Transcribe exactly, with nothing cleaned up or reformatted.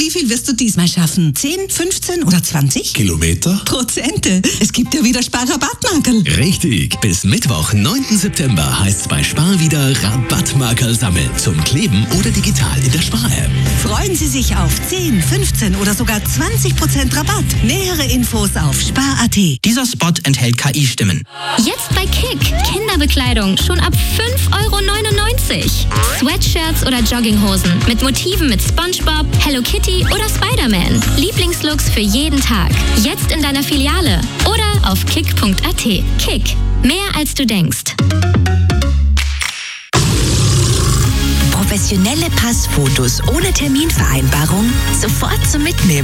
wie viel wirst du diesmal schaffen? zehn, fünfzehn oder zwanzig? Kilometer? Prozente. Es gibt ja wieder Spar-Rabattmarkerl. Richtig. Bis Mittwoch, neunten September heißt's bei Spar wieder Rabattmarkerl sammeln. Zum Kleben oder digital in der Spar-App. Freuen Sie sich auf zehn, fünfzehn oder sogar zwanzig Prozent Rabatt. Nähere Infos auf spar punkt at. Dieser Spot enthält K I-Stimmen. Jetzt bei Kick. Kinderbekleidung schon ab fünf Euro neunundneunzig. Sweatshirts oder Jogginghosen mit Motiven mit SpongeBob, Hello Kitty oder Spider-Man. Lieblingslooks für jeden Tag. Jetzt in deiner Filiale oder auf kick punkt at. Kick. Mehr als du denkst. Professionelle Passfotos ohne Terminvereinbarung sofort zum Mitnehmen.